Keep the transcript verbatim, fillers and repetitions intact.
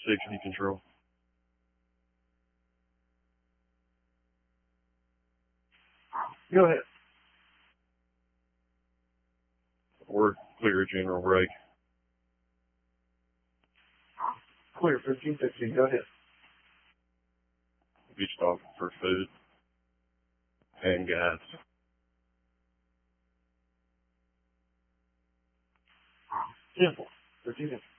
sixty control. Go ahead. Or clear general break. Clear, fifteen fifteen. Go ahead. Be stopped for food and gas. Simple. fifteen fifteen.